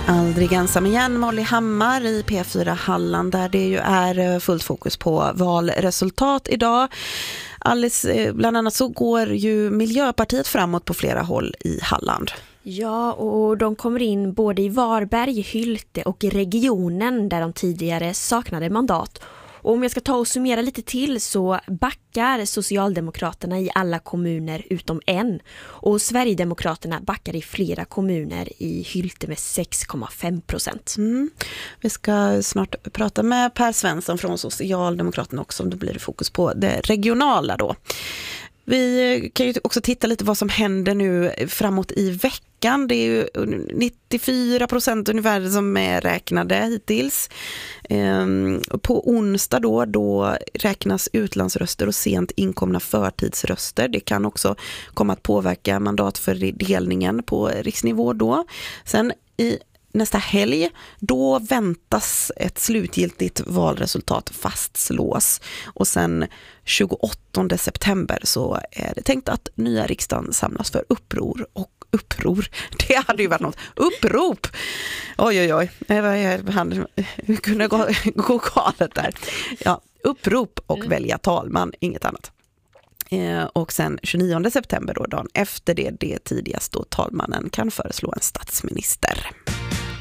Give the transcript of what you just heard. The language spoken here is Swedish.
Aldrig ensam igen, Molly Hammar i P4 Halland, där det ju är fullt fokus på valresultat idag. Alice, bland annat så går ju Miljöpartiet framåt på flera håll i Halland. Ja, och de kommer in både i Varberg, Hylte och i regionen där de tidigare saknade mandat. Och om jag ska ta och summera lite till så backar Socialdemokraterna i alla kommuner utom en. Och Sverigedemokraterna backar i flera kommuner i Hylte med 6,5%. Vi ska snart prata med Per Svensson från Socialdemokraterna också, om det blir fokus på det regionala då. Vi kan ju också titta lite vad som händer nu framåt i veckan. Det är ju 94% ungefär som är räknade hittills. På onsdag då räknas utlandsröster och sent inkomna förtidsröster. Det kan också komma att påverka mandatfördelningen på riksnivå då. Sen i nästa helg, då väntas ett slutgiltigt valresultat fastslås. Och sen 28 september så är det tänkt att nya riksdagen samlas för uppror. Det hade ju varit något. Upprop! Oj. Hur kunde gå galet där? Ja, upprop och välja talman, inget annat. Och sen 29 september då, dagen efter det tidigast då talmannen kan föreslå en statsminister.